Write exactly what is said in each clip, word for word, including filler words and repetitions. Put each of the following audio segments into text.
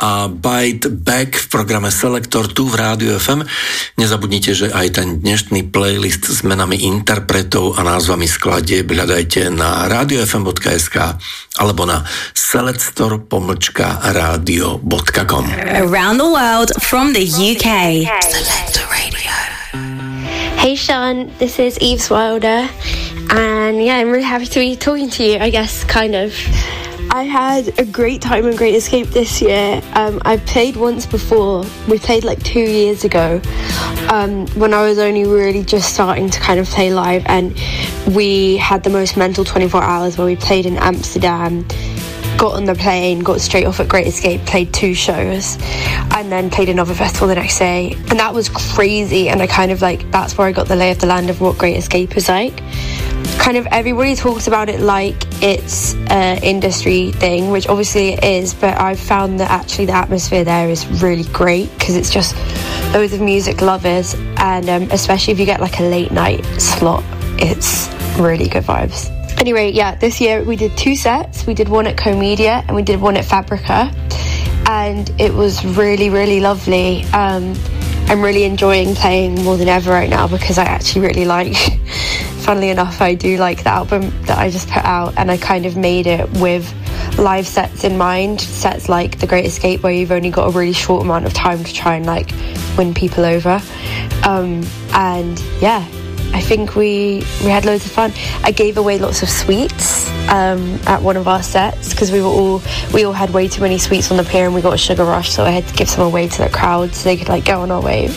a Bite Back v programe Selektor tu v Rádiu ef em. Nezabudnite, že aj ten dnešný playlist s menami interpretov a názvami skladieb hľadajte na radio f m bodka es ká alebo na selector pomlčka radio bodka com. Around the world from the U K. Selector Radio. Hey Sean, this is Eves Wilder, and yeah, I'm really happy to be talking to you, I guess, kind of. I had a great time in Great Escape this year. Um, I've played once before. We played like two years ago um, when I was only really just starting to kind of play live, and we had the most mental twenty-four hours where we played in Amsterdam, got on the plane, got straight off at Great Escape, played two shows, and then played another festival the next day. And that was crazy, and I kind of like, that's where I got the lay of the land of what Great Escape is like. Kind of everybody talks about it like it's an industry thing, which obviously it is, but I've found that actually the atmosphere there is really great because it's just loads of music lovers, and um, especially if you get like a late night slot, it's really good vibes. Anyway, yeah, this year we did two sets. We did one at Comedia and we did one at Fabrica, and it was really, really lovely. Um, I'm really enjoying playing more than ever right now because I actually really like, funnily enough, I do like the album that I just put out, and I kind of made it with live sets in mind, sets like The Great Escape where you've only got a really short amount of time to try and like win people over. Um, and yeah, I think we we had loads of fun. I gave away lots of sweets um, at one of our sets because we were all we all had way too many sweets on the pier and we got a sugar rush, so I had to give some away to the crowd so they could like go on our wave.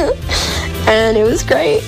And it was great.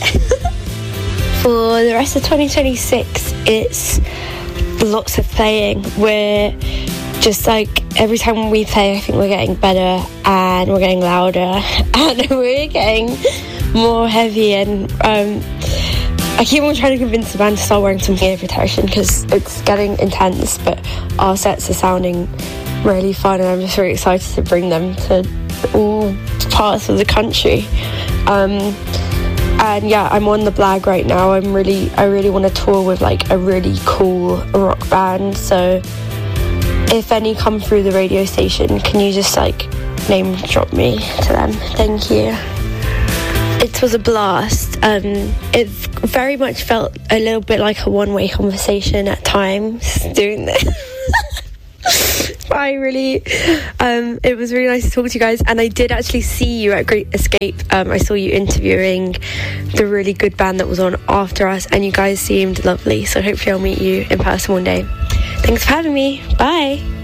For the rest of twenty twenty-six, it's lots of playing. We're just like, every time we play, I think we're getting better and we're getting louder and we're getting more heavy, and um, I keep on trying to convince the band to start wearing some ear protection because it's getting intense, but our sets are sounding really fun and I'm just really excited to bring them to all parts of the country. Um, and yeah, I'm on the Blag right now. I'm really, I really want to tour with like a really cool rock band, so if any come through the radio station, can you just like name drop me to them? Thank you. It was a blast. Um, it very much felt a little bit like a one-way conversation at times doing this. But I really, um, it was really nice to talk to you guys, and I did actually see you at Great Escape. Um, I saw you interviewing the really good band that was on after us, and you guys seemed lovely, so hopefully I'll meet you in person one day. Thanks for having me. Bye.